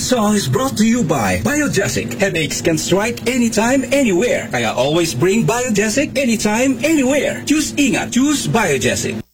song is brought to you by Biogesic. Headaches can strike anytime, anywhere. Kaya always bring Biogesic anytime, anywhere. Choose Ingat. Choose Biogesic.